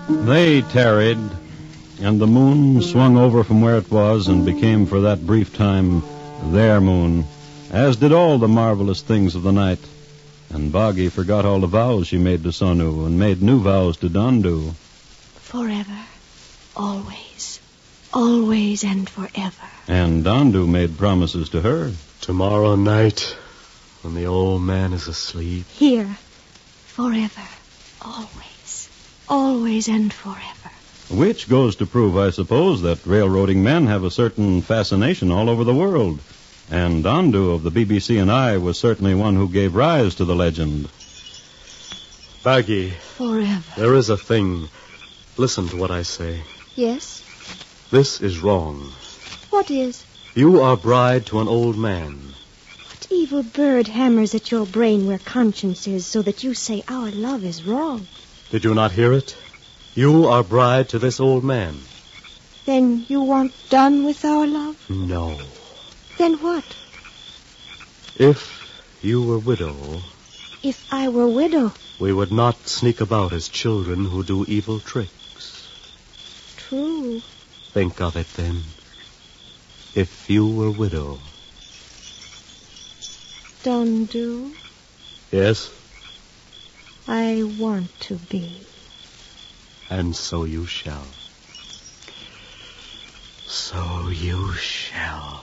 They tarried, and the moon swung over from where it was and became for that brief time their moon, as did all the marvelous things of the night. And Boggy forgot all the vows she made to Sonu and made new vows to Dondu. Forever, always, always and forever. And Dondu made promises to her. Tomorrow night, when the old man is asleep. Here, forever, always, always and forever. Which goes to prove, I suppose, that railroading men have a certain fascination all over the world. And Dondu of the BBC and I was certainly one who gave rise to the legend. Baggy. Forever. There is a thing. Listen to what I say. Yes? This is wrong. What is? You are bride to an old man. What evil bird hammers at your brain where conscience is so that you say our love is wrong? Did you not hear it? You are bride to this old man. Then you want done with our love? No. Then what? If you were widow... If I were widow? We would not sneak about as children who do evil tricks. True. Think of it, then. If you were widow. Dondu? Yes? I want to be. And so you shall. So you shall.